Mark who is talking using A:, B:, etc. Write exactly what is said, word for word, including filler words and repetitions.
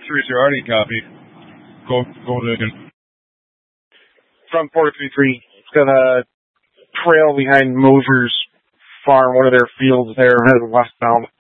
A: three zero, already copy. Go, go to again.
B: From four three three, it's gonna trail behind Moser's farm, one of their fields there, headed westbound.